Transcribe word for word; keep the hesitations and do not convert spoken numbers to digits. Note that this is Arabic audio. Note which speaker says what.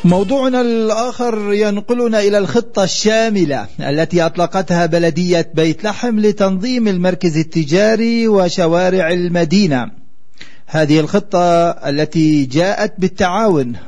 Speaker 1: موضوعنا الآخر ينقلنا إلى الخطة الشاملة التي أطلقتها بلدية بيت لحم لتنظيم المركز التجاري وشوارع المدينة. هذه الخطة التي جاءت بالتعاون